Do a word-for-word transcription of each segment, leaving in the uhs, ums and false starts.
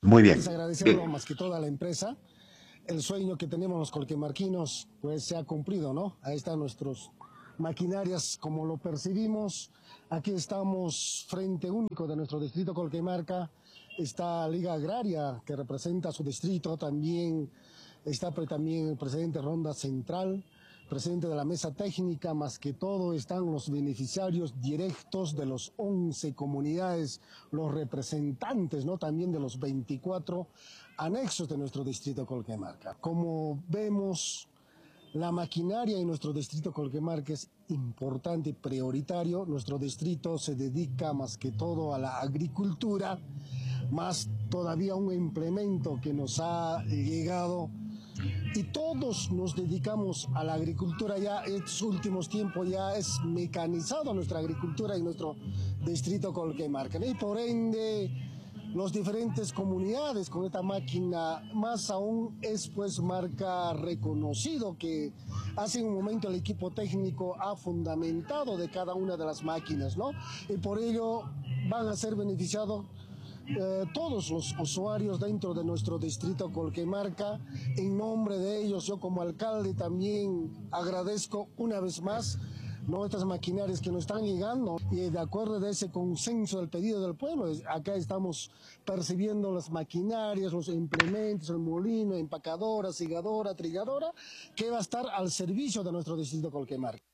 Muy bien. Es agradecerlo más que todo a la empresa. El sueño que tenemos los colquemarquinos pues se ha cumplido, ¿no? Ahí están nuestros maquinarias como lo percibimos. Aquí estamos frente único de nuestro distrito Colquemarca. Está Liga Agraria que representa su distrito, también está también el presidente Ronda Central, presidente de la mesa técnica, más que todo están los beneficiarios directos de los once comunidades, los representantes, ¿no? También de los veinticuatro anexos de nuestro distrito Colquemarca. Como vemos, la maquinaria en nuestro distrito Colquemarca es importante y prioritario. Nuestro distrito se dedica más que todo a la agricultura, más todavía un implemento que nos ha llegado y todos nos dedicamos a la agricultura. Ya en estos últimos tiempos ya es mecanizado nuestra agricultura en nuestro distrito Colquemarca, y por ende las diferentes comunidades con esta máquina, más aún es pues marca reconocido que hace un momento el equipo técnico ha fundamentado de cada una de las máquinas, ¿no? Y por ello van a ser beneficiados Eh, todos los usuarios dentro de nuestro distrito Colquemarca. En nombre de ellos, yo como alcalde también agradezco una vez más, ¿no?, estas maquinarias que nos están llegando, y de acuerdo de ese consenso del pedido del pueblo, acá estamos percibiendo las maquinarias, los implementos, el molino, empacadora, segadora, trilladora, que va a estar al servicio de nuestro distrito Colquemarca.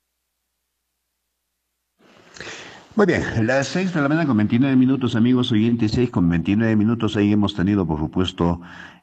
Muy bien, las seis de la mañana con veintinueve minutos, amigos oyentes, seis con veintinueve minutos. Ahí hemos tenido, por supuesto,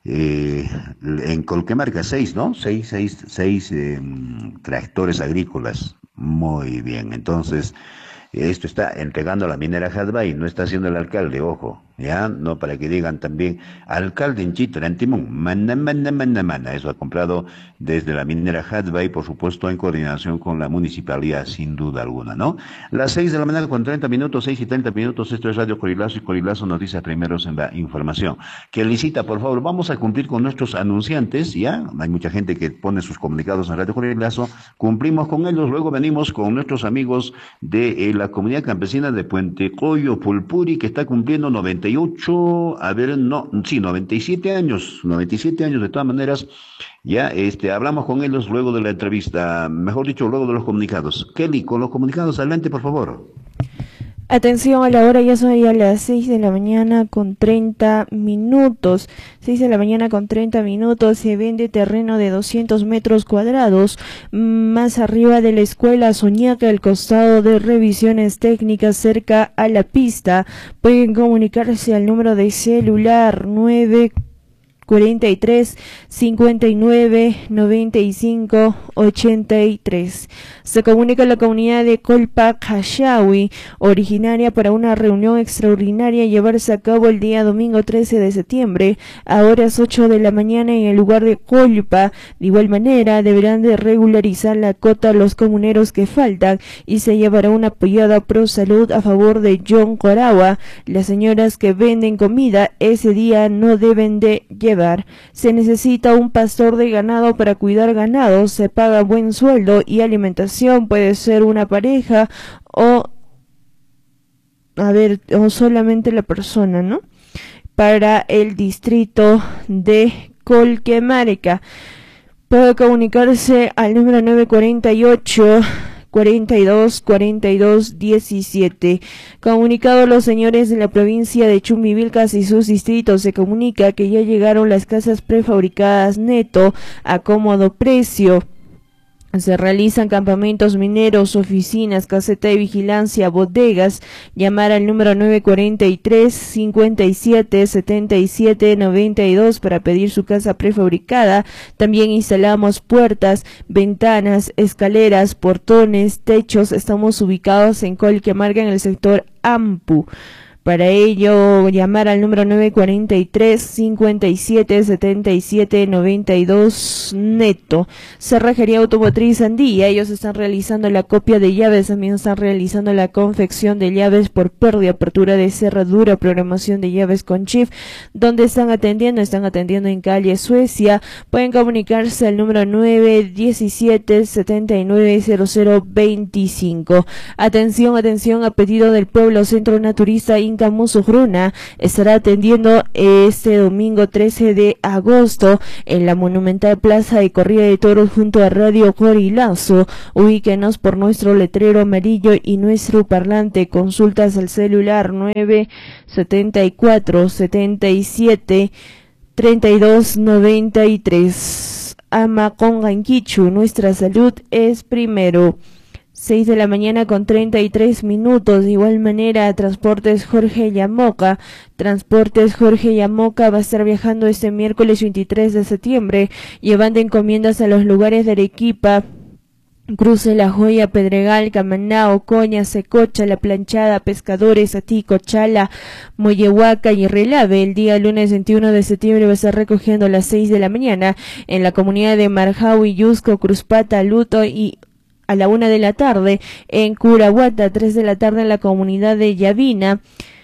eh, en Colquemarca, seis, ¿no? Seis, seis, seis eh, tractores agrícolas. Muy bien, entonces, esto está entregando a la minera Hadbay, no está haciendo el alcalde, ojo, ya, no para que digan también, alcalde en Chitra, en Timón, manda, manda, manda, manda, eso ha comprado desde la minera Hadbay, por supuesto, en coordinación con la municipalidad, sin duda alguna, ¿no? Las seis de la mañana con treinta minutos, seis y treinta minutos, esto es Radio Corilazo y Corilazo Noticias Primeros en la Información. Que licita, por favor, vamos a cumplir con nuestros anunciantes, ya, hay mucha gente que pone sus comunicados en Radio Corilazo, cumplimos con ellos, luego venimos con nuestros amigos de eh, la comunidad campesina de Puente Coyo, Pulpuri, que está cumpliendo noventa y ocho, a ver, no, sí, noventa y siete años, noventa y siete años de todas maneras, ya, este, hablamos con ellos luego de la entrevista, mejor dicho, luego de los comunicados. Kelly, con los comunicados, adelante, por favor. Atención a la hora, ya son ya las seis de la mañana con treinta minutos. seis de la mañana con treinta minutos. Se vende terreno de doscientos metros cuadrados más arriba de la escuela Soñaca, al costado de revisiones técnicas cerca a la pista. Pueden comunicarse al número de celular nueve cuarenta y tres, cincuenta y nueve, noventa y cinco, ochenta y tres. Se comunica a la comunidad de Colpa Cachawi, originaria para una reunión extraordinaria llevarse a cabo el día domingo trece de septiembre a horas ocho de la mañana en el lugar de Colpa. De igual manera, deberán de regularizar la cota a los comuneros que faltan y se llevará una apoyada pro salud a favor de John Coragua. Las señoras que venden comida ese día no deben de llevar. Se necesita un pastor de ganado para cuidar ganado, se paga buen sueldo y alimentación, puede ser una pareja o, a ver, o solamente la persona, ¿no? Para el distrito de Colquemarca. Puede comunicarse al número nueve cuarenta y ocho, cuarenta y dos, cuarenta y dos, diecisiete. Comunicado a los señores de la provincia de Chumbivilcas y sus distritos, se comunica que ya llegaron las casas prefabricadas Neto a cómodo precio. Se realizan campamentos mineros, oficinas, caseta de vigilancia, bodegas. Llamar al número nueve cuarenta y tres, cincuenta y siete, setenta y siete, noventa y dos para pedir su casa prefabricada. También instalamos puertas, ventanas, escaleras, portones, techos. Estamos ubicados en Colquemarca, en el sector Ampu. Para ello, llamar al número nueve cuarenta y tres, cincuenta y siete, setenta y siete, noventa y dos Neto. Cerrajería Automotriz Andía, ellos están realizando la copia de llaves, también están realizando la confección de llaves por pérdida, apertura de cerradura, programación de llaves con chip. ¿Dónde están atendiendo? Están atendiendo en calle Suecia. Pueden comunicarse al número nueve diecisiete, setenta y nueve, cero cero veinticinco. Atención, atención, a pedido del pueblo, Centro Naturista Inca Inca Musugruna estará atendiendo este domingo trece de agosto en la monumental plaza de Corrida de Toros junto a Radio Gorilazo. Ubíquenos por nuestro letrero amarillo y nuestro parlante. Consultas al celular nueve setenta y cuatro, setenta y siete, treinta y dos noventa y tres. Ama con Ganquichu, nuestra salud es primero. seis de la mañana con treinta y tres minutos. De igual manera, Transportes Jorge Yamoca. Transportes Jorge Yamoca va a estar viajando este miércoles veintitrés de septiembre, llevando encomiendas a los lugares de Arequipa, Cruce La Joya, Pedregal, Camaná, Ocoña, Secocha, La Planchada, Pescadores, Atico, Chala, Moyehuaca y Relave. El día lunes veintiuno de septiembre va a estar recogiendo a las seis de la mañana en la comunidad de Marjau, Yusco, Cruzpata, Luto y a la una de la tarde en Curahuata, tres de la tarde en la comunidad de Yavina.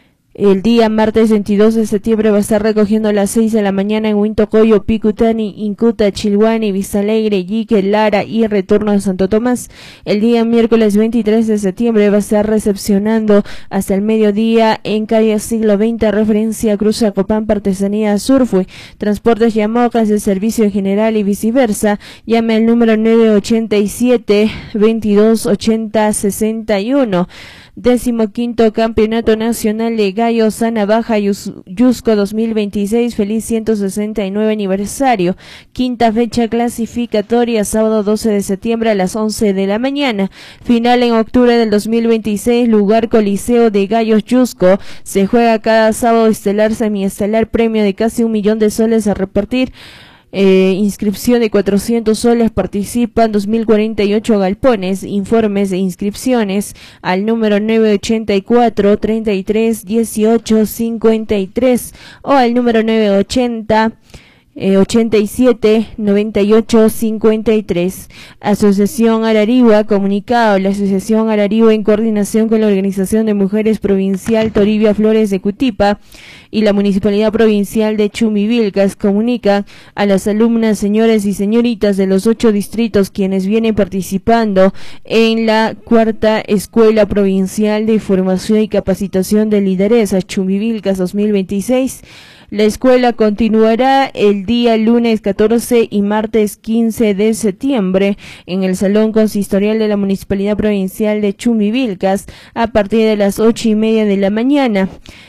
El día martes veintidós de septiembre va a estar recogiendo a las seis de la mañana en Huintocoyo, Picutani, Incuta, Chilhuani, Vistalegre, Iquique, Lara y retorno a Santo Tomás. El día miércoles veintitrés de septiembre va a estar recepcionando hasta el mediodía en calle Siglo veinte, referencia Cruz Acopán, Artesanía Surfue. Transportes Yamocas de servicio en general y viceversa. Llame al número nueve ochenta y siete, veintidós ochenta, sesenta y uno. Décimo quinto Campeonato Nacional de Gallo Sana Baja Yusco dos mil veintiséis, feliz ciento sesenta y nueve aniversario. Quinta fecha clasificatoria, sábado doce de septiembre a las once de la mañana. Final en octubre del dos mil veintiséis, lugar Coliseo de Gallos Yusco. Se juega cada sábado estelar, semiestelar, premio de casi un millón de soles a repartir. Eh, inscripción de cuatrocientos soles, participan dos mil cuarenta y ocho galpones. Informes de inscripciones al número nueve ochenta y cuatro, treinta y tres, dieciocho, cincuenta y tres o al número nueve ochenta, Eh, ochenta y siete, noventa y ocho, cincuenta y tres. Asociación Ararigua, comunicado. La Asociación Ararigua, en coordinación con la Organización de Mujeres Provincial Toribia Flores de Cutipa y la Municipalidad Provincial de Chumivilcas, comunica a las alumnas, señores y señoritas de los ocho distritos quienes vienen participando en la cuarta Escuela Provincial de Formación y Capacitación de Lideresa Chumivilcas dos mil veintiséis. La escuela continuará el día lunes catorce y martes quince de septiembre en el Salón Consistorial de la Municipalidad Provincial de Chumivilcas a partir de las ocho y media de la mañana.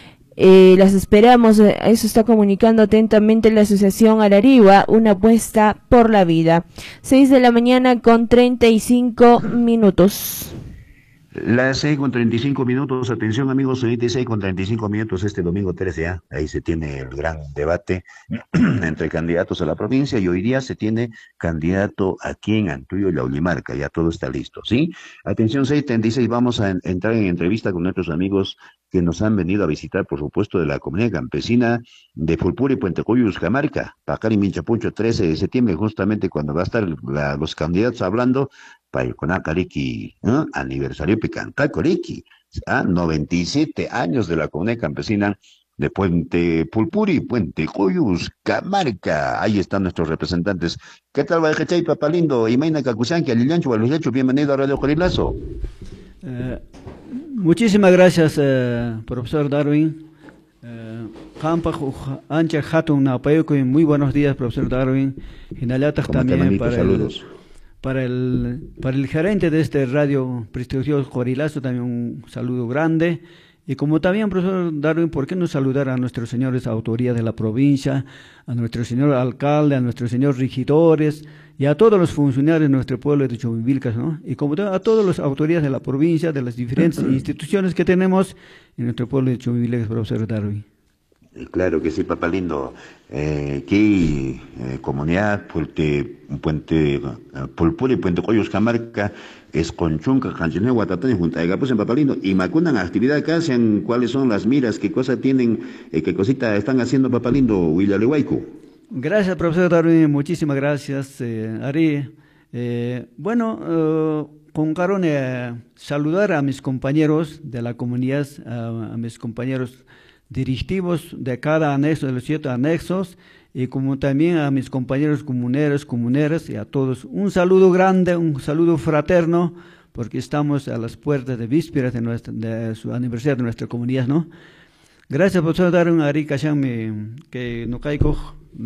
Eh, las esperamos, eso está comunicando atentamente la Asociación Ararigua, una apuesta por la vida. seis de la mañana con treinta y cinco minutos. Las seis con treinta y cinco minutos, atención amigos, seis con treinta y cinco minutos este domingo trece ya, ahí se tiene el gran debate entre candidatos a la provincia y hoy día se tiene candidato aquí en Antuyo y la Ulimarca, ya todo está listo, ¿sí? Atención seis treinta y seis, vamos a en, entrar en entrevista con nuestros amigos que nos han venido a visitar, por supuesto, de la comunidad campesina de Fulpuri, Puente Cuyus, Camarca, Pacari, Minchapuncho, trece de septiembre, justamente cuando va a estar la, los candidatos hablando, Paiconá Cariqui, ¿eh? Aniversario Picantá Coriqui, ¿ah? noventa y siete años de la comunidad campesina de Puente Pulpuri, Puente Cuyus, Camarca. Ahí están nuestros representantes. ¿Qué tal, Vallechay, Papalindo? Imaina Cacusanqui, Alillancho, Valillancho, bienvenido a Radio Corilazo. Eh, muchísimas gracias, eh, profesor Darwin. Hampa Ancha Hatun Napayuco, muy buenos días, profesor Darwin. Hinalatas también para saludos. El, para el para el gerente de este radio prestigioso Corilazo, también un saludo grande. Y como también, profesor Darwin, ¿por qué no saludar a nuestros señores autoridades de la provincia, a nuestro señor alcalde, a nuestros señores regidores y a todos los funcionarios de nuestro pueblo de Chumivilcas, ¿no? Y como a todas las autoridades de la provincia, de las diferentes instituciones que tenemos en nuestro pueblo de Chumivilcas, profesor Darwin. Claro que sí, papá lindo. Eh, aquí, eh, comunidad, Puente, Puente, Pulpuri, Puente Coyos, Camarca, Esconchunca, Canchine, Guatatán, Junta de Capuz en papá lindo. Y Macunan, actividad que hacen, cuáles son las miras, qué cosa tienen, eh, qué cosita están haciendo, papá lindo, Huilalehuayco. Gracias, profesor Darwin, muchísimas gracias, eh, Ari. Eh, bueno, eh, con Carón, eh, saludar a mis compañeros de la comunidad, a, a mis compañeros directivos de cada anexo, de los siete anexos, y como también a mis compañeros comuneros, comuneras, y a todos. Un saludo grande, un saludo fraterno, porque estamos a las puertas de vísperas de, nuestra, de su aniversario de nuestra comunidad, ¿no? Gracias, profesor Darwin Ari Kashami, que no caigo,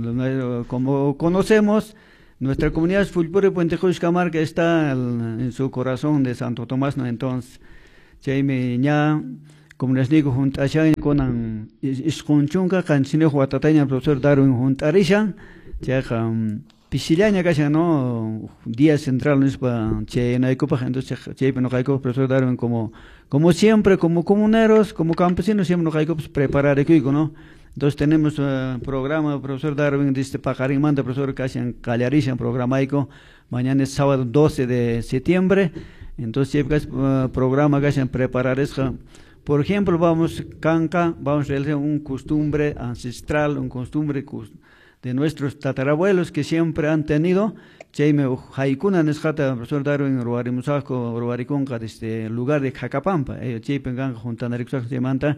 como conocemos, nuestra comunidad Fulpure Puente Juxcamar, que está en su corazón de Santo Tomás, ¿no? Entonces, Chaime ya, como les digo, junto a Shan con Isconchunca, Cancine Huatataña, profesor Darwin junto a Rishan, Chaja, Pisillaña, Casha, ¿no? Día central, ¿no? Es para Che, no hay copa, entonces, Chaime no caigo, profesor Darwin, como, como siempre, como comuneros, como campesinos, siempre no caigo, pues preparar aquí, ¿no? Entonces tenemos un uh, programa, profesor Darwin, dice Pajarín manda, profesor Cashan Callarishan, programa ICO, mañana es sábado doce de septiembre, entonces siempre uh, programa Cashan preparar eso. Por ejemplo, vamos canca, vamos a realizar un costumbre ancestral, un costumbre de nuestros tatarabuelos que siempre han tenido. Cheime haikuna nesjata, profesor Darwin, ruarimusako, ruariconca, desde el lugar de Jacapampa, eh, cheipen ganga juntanarixak se manta,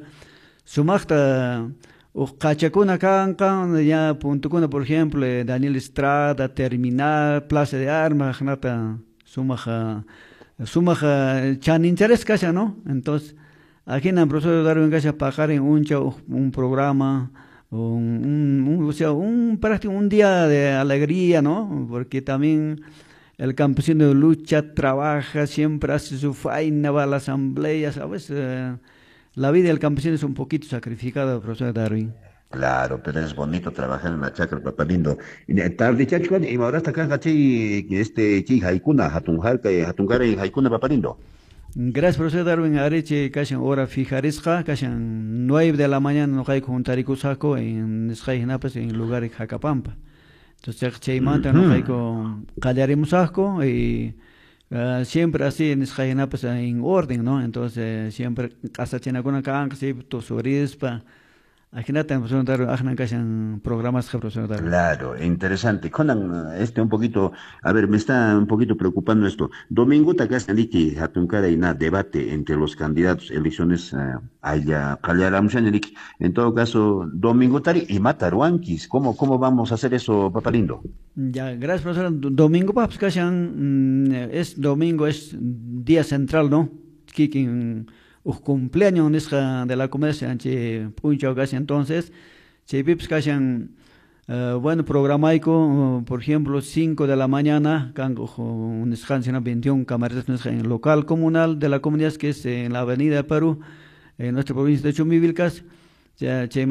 sumachta. O cachacuna canca, ya puntucuna, por ejemplo, Daniel Estrada, Terminal, Plaza de Armas, nata, sumaja, sumaja, chan interés casa, ¿no? Entonces, aquí en el profesor Darwin Casa pagar en un, un programa, un, un, o sea, un, práctico, un día de alegría, ¿no? Porque también el campesino lucha, trabaja, siempre hace su faena, va a la asamblea, ¿sabes? Eh, La vida del campesino es un poquito sacrificada, profesor Darwin. Claro, pero es bonito trabajar en la chacra, papá lindo. Y de tarde, chachuan, y ahora está acá, chi, este, chi, haikuna, hatunjar, hatungar y haikuna, papá lindo. Gracias, profesor Darwin. Areche, casi hora fijaresca, casi nueve de la mañana, no hay con Taricusaco, en Escainapas, en el lugar de Jacapampa. Entonces, Cheimanta, no hay con Callarimusasco, y Uh, siempre así en Escayena pues en orden, ¿no? Entonces siempre casa china con acá que se tu sorispa aquí nada tenemos un dar ajna en programas que profesor dar. Claro, interesante. Conan, este un poquito, a ver, me está un poquito preocupando esto. Domingo takas naliki hatunkara y na debate entre los candidatos, elecciones uh, allá Callaramshanelik. En todo caso, domingo tari y mataruanquis. ¿Cómo cómo vamos a hacer eso, papá lindo? Ya, gracias, profesor. Domingo, paps, Kashan, es domingo, es día central, ¿no? Kikin, un cumpleaños de la comercia, che, puncho, casi entonces, che, pips, Kashan, uh, bueno, programaico, uh, por ejemplo, cinco de la mañana, cango, un descanso en veintiún cámaras en el local comunal de la comunidad, que es en la avenida de Perú, en nuestra provincia de Chumivilcas. Che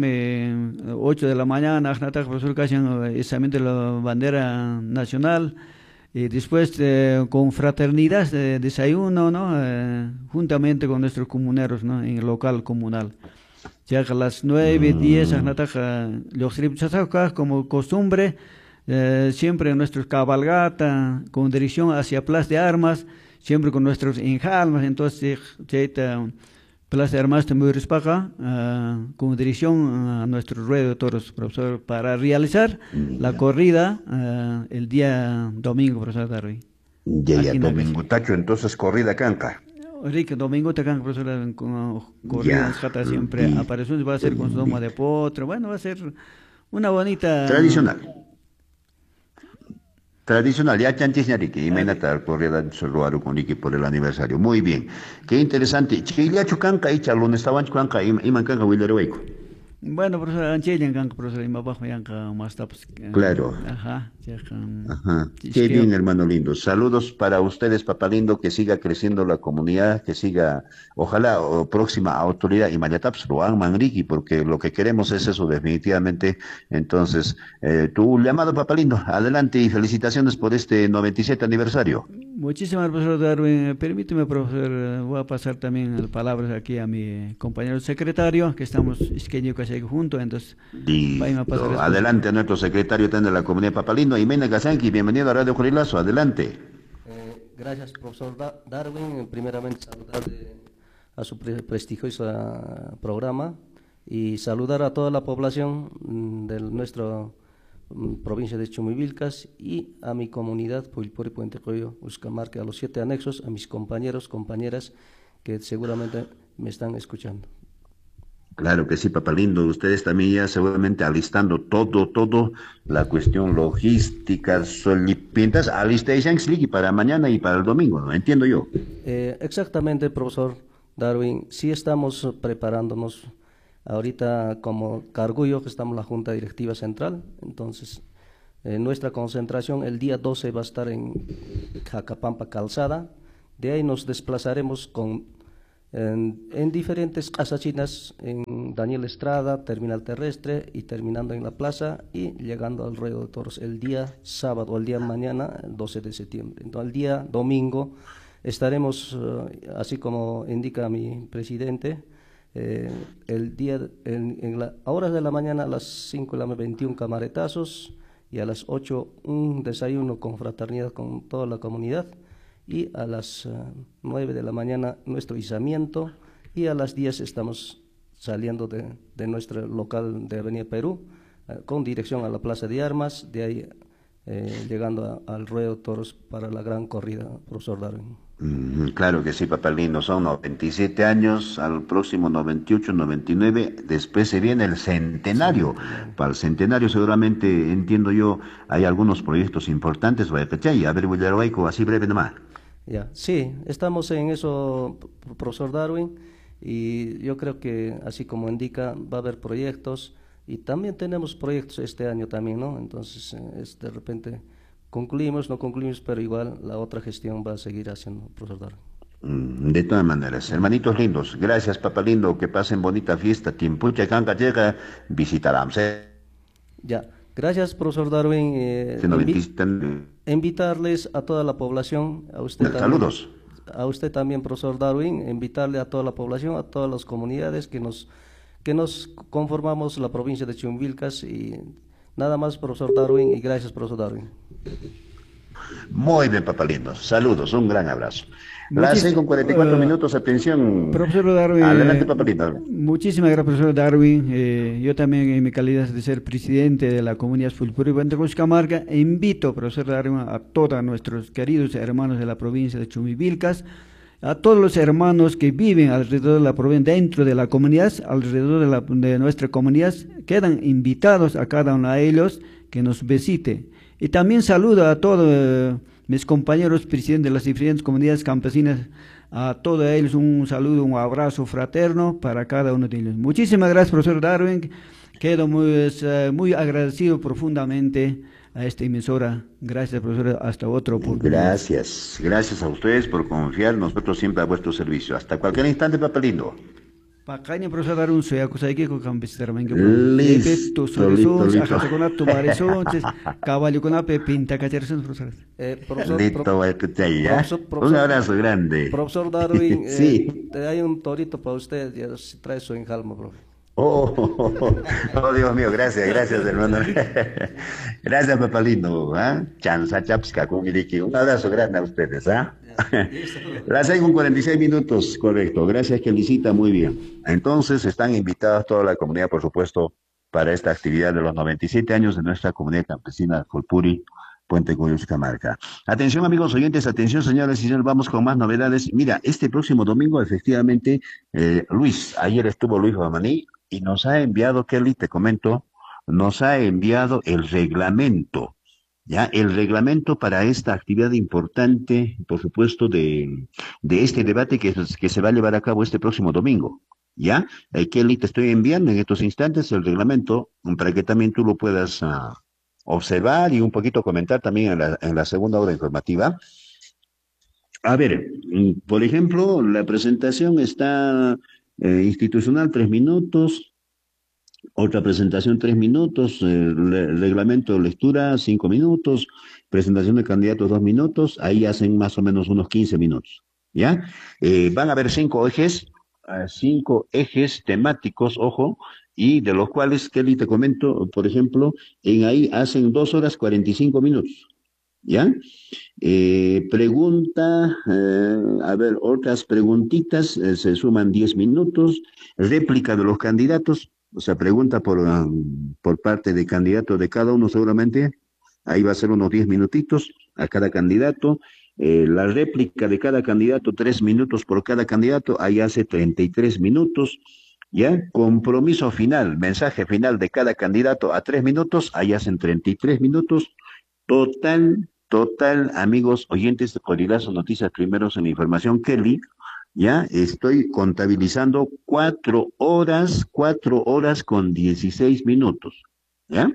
me ocho de la mañana, Ajnataj, profesor Kashan, examen de la bandera nacional, y después eh, con fraternidad de desayuno, ¿no? Eh, juntamente con nuestros comuneros, ¿no? En el local comunal. Ya a las nueve, diez, Ajnataj, los tributazacas, como costumbre, eh, siempre en nuestros cabalgata, con dirección hacia Plaza de Armas, siempre con nuestros enjalmas, entonces, cheita. Plaza de Armas de Murispaca, uh, con dirección a nuestro ruedo de toros, profesor, para realizar mm, la corrida uh, el día domingo, profesor Darwin. Ya, ya, domingo, tacho, entonces corrida canca. Rico, domingo te canca, profesor, con corrida jata siempre y, aparece, va a ser con su doma de potro, bueno, va a ser una bonita... Tradicional. Tradicional, ya chantis ñariki, y menatar corrida solo con Iki por el aniversario. Muy bien. Qué interesante. Chillacho canca y chalón estaban canca y man canca huileroeco. Bueno, profesor, Anchelian canca, profesor, y bajo yanca más tapas. Claro. Ajá. Ajá. Qué bien, hermano lindo. Saludos para ustedes, papá lindo, que siga creciendo la comunidad, que siga, ojalá, o próxima autoridad, y Mayataps, Ruan Manriqui, porque lo que queremos es eso, definitivamente. Entonces, eh, tu llamado, papá lindo, adelante y felicitaciones por este noventa y siete aniversario. Muchísimas gracias, profesor Darwin. Permíteme, profesor, voy a pasar también las palabras aquí a mi compañero secretario, que estamos isqueño casi juntos, entonces... Listo. Adelante a nuestro secretario de la comunidad Papalindo, Imena Gazanqui, bienvenido a Radio Jorilazo, adelante. Eh, gracias, profesor da Darwin. Primeramente saludar de, a su pre prestigioso programa y saludar a toda la población de nuestra provincia de Chumivilcas y a mi comunidad Pulpuri Puente Coyo, Uscamarque, a los siete anexos, a mis compañeros, compañeras que seguramente me están escuchando. Claro que sí, papá lindo. Ustedes también ya seguramente alistando todo, todo, la cuestión logística, solipintas, alistation para mañana y para el domingo, ¿no? Entiendo yo. Eh, exactamente, profesor Darwin. Sí estamos preparándonos Ahorita como Cargullo, que estamos en la Junta Directiva Central, entonces eh, nuestra concentración el día doce va a estar en Jacapampa Calzada. De ahí nos desplazaremos con, en, en diferentes asachinas, en Daniel Estrada, Terminal Terrestre, y terminando en la plaza y llegando al Ruedo de Toros el día sábado, el día mañana, el doce de septiembre. Entonces el día domingo estaremos, uh, así como indica mi presidente, eh, el día, en, en las horas de la mañana a las cinco de la veintiún camaretazos, y a las ocho un desayuno con fraternidad con toda la comunidad, y a las uh, nueve de la mañana nuestro izamiento, y a las diez estamos saliendo de, de nuestro local de Avenida Perú, uh, con dirección a la Plaza de Armas, de ahí eh, llegando a, al Ruedo de Toros para la gran corrida, profesor Darwin. Mm, claro que sí, papá lindo, son noventa y siete años, al próximo noventa y ocho, noventa y nueve, después se viene el centenario. Sí. Para el centenario seguramente, entiendo yo, hay algunos proyectos importantes, vaya, ¿cachai? A ver, Villarroaico, así breve nomás. Ya, sí, estamos en eso, profesor Darwin, y yo creo que así como indica, va a haber proyectos, y también tenemos proyectos este año también, ¿no? Entonces, eh, es de repente concluimos, no concluimos, pero igual la otra gestión va a seguir haciendo, profesor Darwin. Mm, De todas maneras, hermanitos lindos, gracias, papá lindo, que pasen bonita fiesta. Tiempucha Canca llega, visitarán. Ya, gracias, profesor Darwin. Eh, Se nos invi- visitan. invitarles a toda la población, a usted también, Saludos. a usted también, profesor Darwin, invitarle a toda la población, a todas las comunidades que nos, que nos conformamos la provincia de Chumbilcas, y nada más, profesor Darwin, y gracias, profesor Darwin. Muy bien, papá lindo. Saludos, un gran abrazo. Las Muchis- seis con cuarenta y cuatro eh, minutos, atención. Profesor Darwin, Adelante, eh, papá lindo. muchísimas gracias, profesor Darwin. Eh, yo también, en mi calidad de ser presidente de la comunidad Fulpuri Camarga, invito, profesor Darwin, a todos nuestros queridos hermanos de la provincia de Chumivilcas, a todos los hermanos que viven alrededor de la provincia, dentro de la comunidad, alrededor de, la, de nuestra comunidad, quedan invitados a cada uno de ellos que nos visite. Y también saludo a todos eh, mis compañeros presidentes de las diferentes comunidades campesinas, a todos ellos un saludo, un abrazo fraterno para cada uno de ellos. Muchísimas gracias, profesor Darwin. Quedo muy, eh, muy agradecido profundamente a esta emisora. Gracias, profesor. Hasta otra oportunidad. Gracias, gracias a ustedes por confiar, nosotros siempre a vuestro servicio. Hasta cualquier instante, papá lindo. Pakanya profesor Darwin soy acusado que con campestre mangue. Listo, listo, listo. Ajá, con tu mariso, caballo con ape pinta cacherson, profesor. Eh, profesor, Listo, pro- voy a escuchar ya. profesor- Un profesor- abrazo grande. profesor Darwin, eh, Sí. te- hay un torito para usted, ya se trae su enjalma, profe. Oh, oh, Dios mío, gracias, gracias, hermano. Gracias, papá lindo. ¿Ah? Chanza chapska, con Miliki. Un abrazo grande a ustedes. ¿Ah? Las seis con cuarenta y seis minutos, correcto. Gracias, que visita muy bien. Entonces, están invitadas toda la comunidad, por supuesto, para esta actividad de los noventa y siete años de nuestra comunidad campesina Fulpuri, Puente Cuyos, Camarga. Atención, amigos oyentes, atención, señores y señores, vamos con más novedades. Mira, este próximo domingo, efectivamente, eh, Luis, ayer estuvo Luis Bamaní y nos ha enviado, Kelly, te comento, nos ha enviado el reglamento, ya, el reglamento para esta actividad importante, por supuesto, de, de este debate que, que se va a llevar a cabo este próximo domingo. ¿Ya? Eh, Kelly, te estoy enviando en estos instantes el reglamento para que también tú lo puedas ah, observar y un poquito comentar también en la, en la segunda hora informativa. A ver, mm, por ejemplo, la presentación está eh, institucional tres minutos, otra presentación tres minutos, eh, le- reglamento de lectura cinco minutos, presentación de candidatos dos minutos, ahí hacen más o menos unos quince minutos, ¿ya? Eh, van a haber cinco ejes, ah, cinco ejes temáticos, ojo, y de los cuales, Kelly, te comento, por ejemplo, en ahí hacen dos horas cuarenta y cinco minutos, ¿ya? Eh, pregunta, eh, a ver, otras preguntitas, eh, se suman diez minutos, réplica de los candidatos, o sea, pregunta por, um, por parte de candidato de cada uno seguramente, ahí va a ser unos diez minutitos a cada candidato, eh, la réplica de cada candidato, tres minutos por cada candidato, ahí hace treinta y tres minutos, ¿ya? Compromiso final, mensaje final de cada candidato a tres minutos, ahí hacen treinta y tres minutos, total, total, amigos oyentes de Corilazo Noticias Primeros en Información, Kelly, Ya estoy contabilizando cuatro horas, cuatro horas con dieciséis minutos. ¿Ya?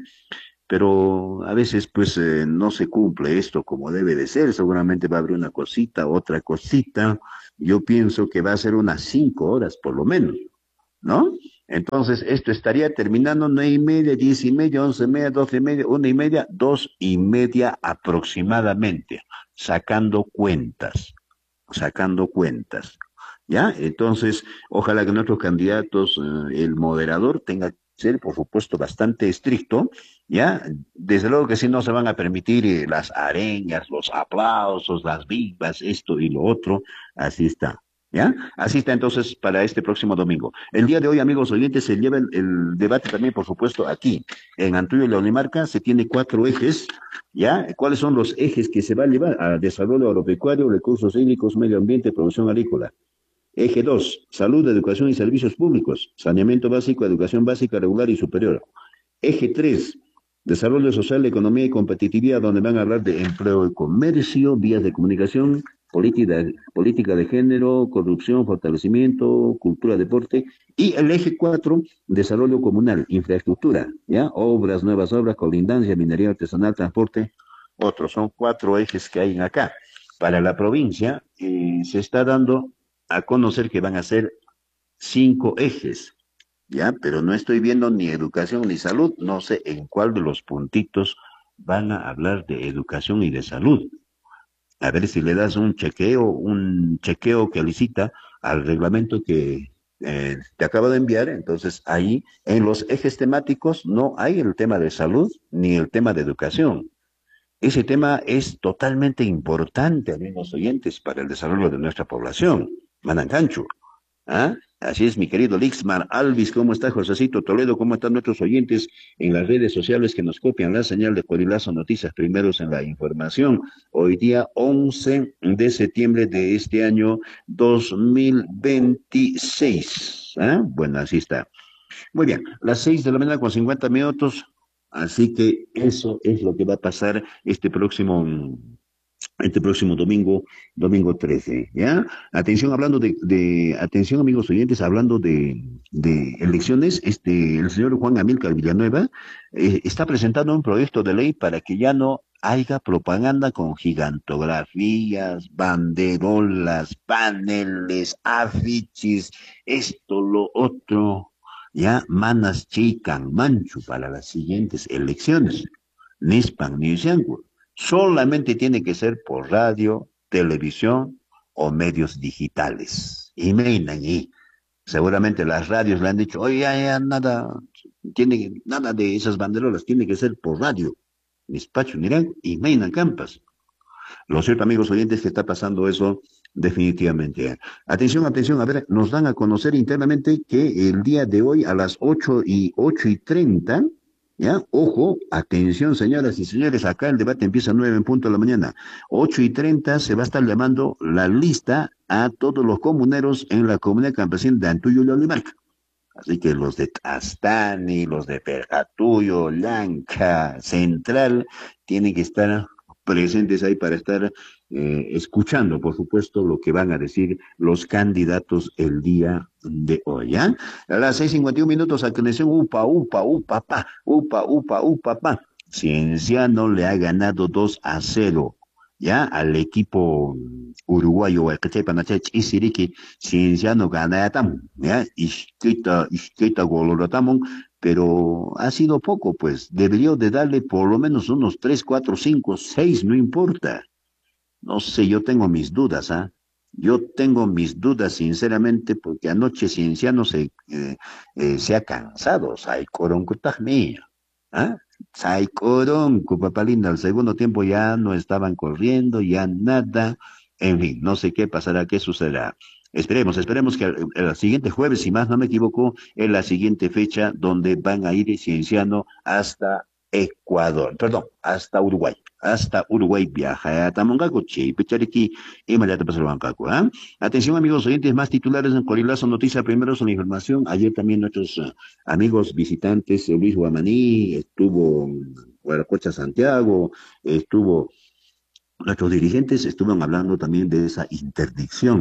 Pero a veces pues eh, no se cumple esto como debe de ser, seguramente va a haber una cosita, otra cosita, yo pienso que va a ser unas cinco horas por lo menos, ¿no? Entonces esto estaría terminando nueve y media, diez y media, once y media, doce y media, una y media, dos y media aproximadamente, sacando cuentas, sacando cuentas. ¿Ya? Entonces, ojalá que nuestros candidatos, eh, el moderador tenga que ser, por supuesto, bastante estricto, ¿ya? Desde luego que sí no se van a permitir eh, las arengas, los aplausos, las vivas, esto y lo otro, así está. ¿Ya? Así está entonces para este próximo domingo. El día de hoy, amigos oyentes, se lleva el, el debate también, por supuesto, aquí, en Antullo y la Unimarca, se tiene cuatro ejes, ¿ya? ¿Cuáles son los ejes que se va a llevar? A desarrollo agropecuario, recursos hídricos, medio ambiente, producción agrícola. Eje dos, salud, educación y servicios públicos, saneamiento básico, educación básica, regular y superior. Eje tres, desarrollo social, economía y competitividad, donde van a hablar de empleo y comercio, vías de comunicación, política, política de género, corrupción, fortalecimiento, cultura, deporte. Y el eje cuatro, desarrollo comunal, infraestructura, ¿ya? Obras, nuevas obras, colindancia, minería artesanal, transporte, otros. Son cuatro ejes que hay acá. Para la provincia eh, se está dando a conocer que van a ser cinco ejes, ¿ya? Pero no estoy viendo ni educación ni salud, no sé en cuál de los puntitos van a hablar de educación y de salud. A ver si le das un chequeo, un chequeo que licita al reglamento que eh, te acabo de enviar, entonces ahí en los ejes temáticos no hay el tema de salud ni el tema de educación. Ese tema es totalmente importante, amigos oyentes, para el desarrollo de nuestra población. Manancancho. ¿Ah? Así es, mi querido Lixmar Alvis, ¿cómo está Josecito Toledo? ¿Cómo están nuestros oyentes en las redes sociales que nos copian la señal de Corilazo Noticias primeros en la información? Hoy día once de septiembre de este año dos mil veintiséis. ¿Ah? Bueno, así está. Muy bien, las seis de la mañana con cincuenta minutos, así que eso es lo que va a pasar este próximo este próximo domingo, domingo trece, ¿ya? Atención, hablando de, de atención, amigos oyentes, hablando de, de elecciones, este, el señor Juan Amílcar Villanueva eh, está presentando un proyecto de ley para que ya no haya propaganda con gigantografías, banderolas, paneles, afiches, esto, lo otro, ya, manas chican, manchu para las siguientes elecciones. Nispan, Nisiangur. Solamente tiene que ser por radio, televisión o medios digitales. Y meinan, y seguramente las radios le han dicho, oye, ya, ya, nada, tiene, nada de esas banderolas, tiene que ser por radio. Mispacho, miran, y meinan campas. Lo cierto, amigos oyentes, que está pasando eso definitivamente. Atención, atención, a ver, nos dan a conocer internamente que el día de hoy a las ocho y ocho y treinta, ¿ya? Ojo, atención, señoras y señores, acá el debate empieza a nueve en punto de la mañana. Ocho y treinta se va a estar llamando la lista a todos los comuneros en la comunidad campesina de Antuyo y Olimarca. Así que los de Astani, los de Perjatuyo, Lanca, Central, tienen que estar presentes ahí para estar eh, escuchando, por supuesto, lo que van a decir los candidatos el día de hoy, ¿ya? A las seis cincuenta y un minutos, atención, upa, upa, upa, pa, upa, upa, upa, pa. Cienciano le ha ganado dos a cero, ¿ya? Al equipo uruguayo, el que Panachech y Siriki, Cienciano gana tam, ¿ya? Isquita, isquita, golorotamon, pero ha sido poco, pues debería de darle por lo menos unos tres, cuatro, cinco, seis, no importa. No sé, yo tengo mis dudas, ¿ah? Yo tengo mis dudas, sinceramente, porque anoche Cienciano se, eh, eh, se ha cansado, Saicoroncutajmía, ¿ah? Saicoroncu, papá linda, al segundo tiempo ya no estaban corriendo, ya nada, en fin, no sé qué pasará, qué sucederá. Esperemos, esperemos que el, el siguiente jueves, si más no me equivoco, es la siguiente fecha donde van a ir Cienciano hasta Ecuador, perdón, hasta Uruguay, hasta Uruguay viaja a Tamongaco, Pechariki, y Mariata Pasalbancaco, ¿ah? Atención, amigos oyentes, más titulares en Corilazo Noticia, primero son información. Ayer también nuestros uh, amigos visitantes, eh, Luis Guamaní, estuvo Guaracocha Santiago, estuvo, nuestros dirigentes estuvieron hablando también de esa interdicción,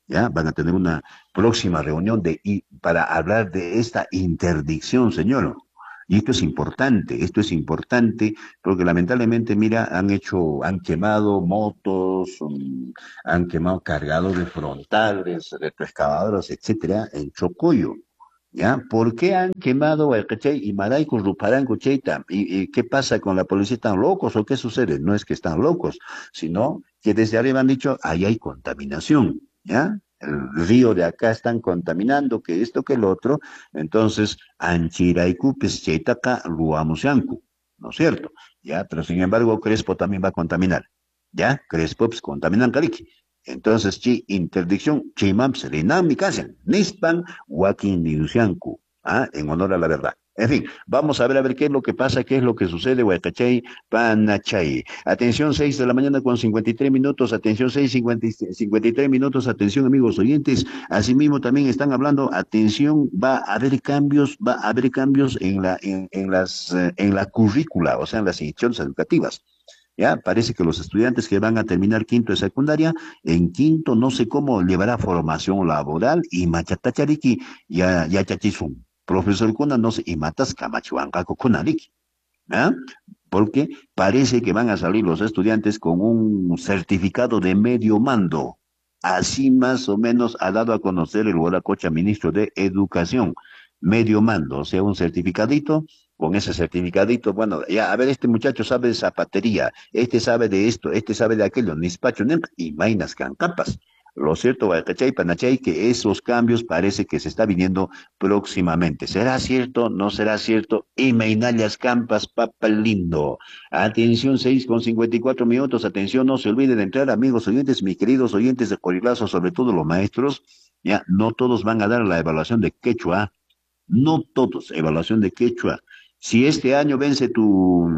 ¿ya? Van a tener una próxima reunión de, y, para hablar de esta interdicción, señor. Y esto es importante, esto es importante porque lamentablemente, mira, han hecho, han quemado motos, um, han quemado cargadores frontales, retroexcavadoras, etcétera, en Chocoyo. ¿Ya? ¿Por qué han quemado Huaycachay y Maraico, Ruparanco, Cheita? ¿Y, y qué pasa con la policía? ¿Están locos o qué sucede? No es que están locos, sino que desde arriba han dicho, ahí hay contaminación, ¿ya? El río de acá están contaminando, que esto, que el otro. Entonces, Anchiraicu, Cheitaca, Ruamusiancu, ¿no es cierto? ¿Ya? Pero sin embargo, Crespo también va a contaminar, ¿ya? Crespo, pues, contaminan Cariqui. Entonces, chi interdicción, chimamps, rinam, mikasen, nispan, Joaquín Dinuciancu, ¿ah? En honor a la verdad. En fin, vamos a ver a ver qué es lo que pasa, qué es lo que sucede, Huaycachay, Panachay. Atención, seis de la mañana con cincuenta y tres minutos, atención, seis, cincuenta, cincuenta y tres minutos, atención, amigos oyentes. Asimismo, también están hablando, atención, va a haber cambios, va a haber cambios en la, en, en las, eh, en la currícula, o sea, en las instituciones educativas. Ya, parece que los estudiantes que van a terminar quinto de secundaria, en quinto no sé cómo llevará formación laboral y machatachariki ya ya chachizun. Profesor Kuna no sé, y matas camachuancaco kunariki. ¿Ah? Porque parece que van a salir los estudiantes con un certificado de medio mando. Así más o menos ha dado a conocer el Huaracocha, ministro de Educación. Medio mando, o sea, un certificadito. Con ese certificadito, bueno, ya, a ver, este muchacho sabe de zapatería, este sabe de esto, este sabe de aquello, nispacho, y mainas cancapas. Lo cierto, Huaycachay, Panachay, que esos cambios parece que se está viniendo próximamente. ¿Será cierto? ¿No será cierto? Y Mainallas Campas, papa lindo. Atención, seis con cincuenta y cuatro minutos. Atención, no se olviden de entrar, amigos oyentes, mis queridos oyentes de Corilazo, sobre todo los maestros. Ya, no todos van a dar la evaluación de quechua. No todos, evaluación de quechua. Si este año vence tu,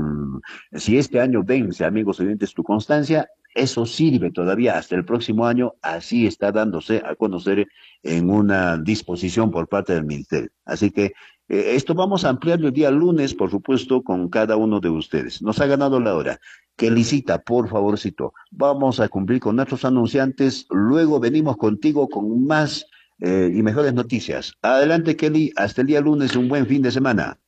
si este año vence, amigos oyentes, tu constancia, eso sirve todavía hasta el próximo año, así está dándose a conocer en una disposición por parte del Ministerio. Así que eh, esto vamos a ampliarlo el día lunes, por supuesto, con cada uno de ustedes. Nos ha ganado la hora. Kelicita, por favorcito, vamos a cumplir con nuestros anunciantes, luego venimos contigo con más eh, y mejores noticias. Adelante, Kelly, hasta el día lunes, un buen fin de semana.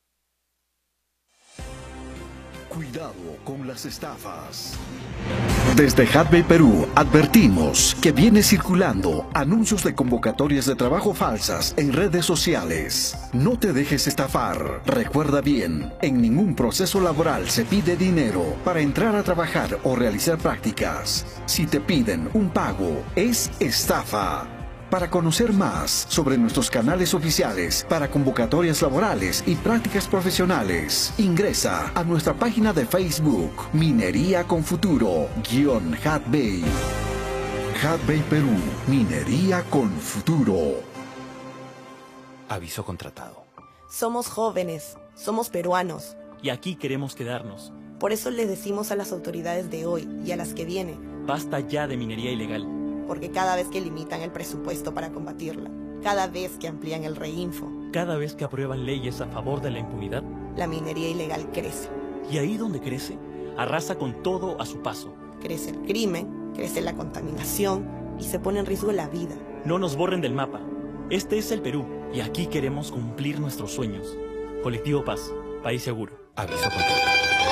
Cuidado con las estafas. Desde Hatbay Perú advertimos que viene circulando anuncios de convocatorias de trabajo falsas en redes sociales. No te dejes estafar. Recuerda bien, en ningún proceso laboral se pide dinero para entrar a trabajar o realizar prácticas. Si te piden un pago, es estafa. Para conocer más sobre nuestros canales oficiales para convocatorias laborales y prácticas profesionales, ingresa a nuestra página de Facebook Minería con Futuro, guión Hatbay. Hatbay Perú, Minería con Futuro. Aviso contratado. Somos jóvenes, somos peruanos. Y aquí queremos quedarnos. Por eso les decimos a las autoridades de hoy y a las que vienen. Basta ya de minería ilegal. Porque cada vez que limitan el presupuesto para combatirla, cada vez que amplían el reinfo, cada vez que aprueban leyes a favor de la impunidad, la minería ilegal crece. Y ahí donde crece, arrasa con todo a su paso. Crece el crimen, crece la contaminación y se pone en riesgo la vida. No nos borren del mapa. Este es el Perú y aquí queremos cumplir nuestros sueños. Colectivo Paz, país seguro. Aviso contratado.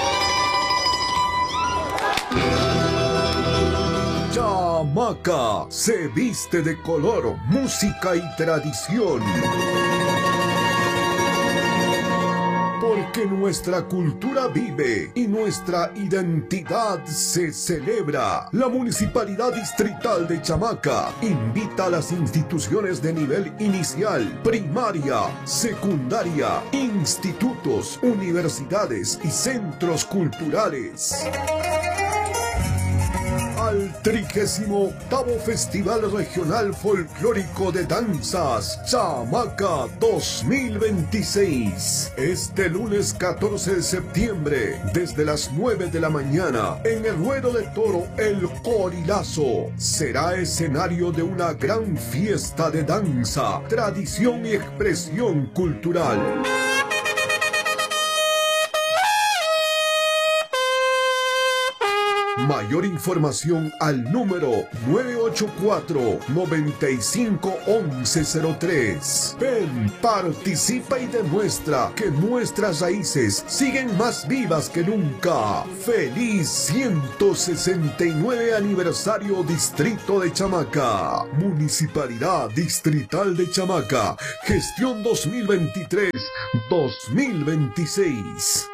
Chamaca se viste de color, música y tradición. Porque nuestra cultura vive y nuestra identidad se celebra. La Municipalidad Distrital de Chamaca invita a las instituciones de nivel inicial, primaria, secundaria, institutos, universidades y centros culturales al trigésimo octavo Festival Regional Folclórico de Danzas Chamaca dos mil veintiséis. Este lunes catorce de septiembre, desde las nueve de la mañana, en el ruedo de toro El Corilazo, será escenario de una gran fiesta de danza, tradición y expresión cultural. Mayor información al número nueve ocho cuatro, nueve cinco uno uno cero tres. Ven, participa y demuestra que nuestras raíces siguen más vivas que nunca. Feliz ciento sesenta y nueve aniversario Distrito de Chamaca. Municipalidad Distrital de Chamaca. Gestión dos mil veintitrés dos mil veintiséis.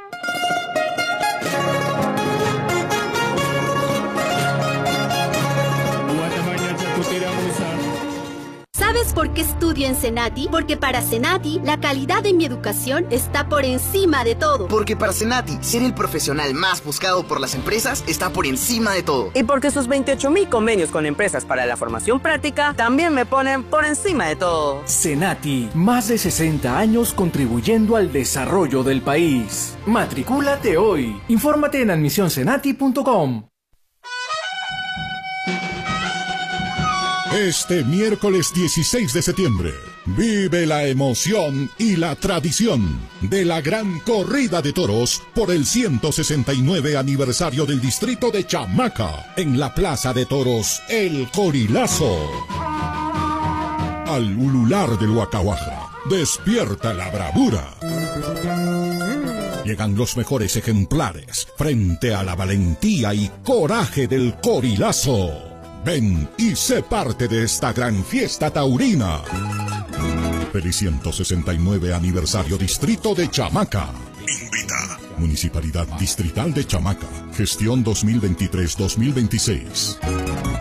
¿Sabes por qué estudio en Senati? Porque para Senati, la calidad de mi educación está por encima de todo. Porque para Senati, ser el profesional más buscado por las empresas está por encima de todo. Y porque sus veintiocho mil convenios con empresas para la formación práctica también me ponen por encima de todo. Senati, más de sesenta años contribuyendo al desarrollo del país. Matricúlate hoy. Infórmate en admisión senati punto com. Este miércoles dieciséis de septiembre, vive la emoción y la tradición de la gran corrida de toros por el ciento sesenta y nueve aniversario del Distrito de Chamaca en la Plaza de Toros El Corilazo. Al ulular del Huacahuaja, despierta la bravura. Llegan los mejores ejemplares frente a la valentía y coraje del Corilazo. Ven y sé parte de esta gran fiesta taurina. Feliz ciento sesenta y nueve aniversario Distrito de Chamaca. Invita. Municipalidad Distrital de Chamaca. Gestión dos mil veintitrés dos mil veintiséis.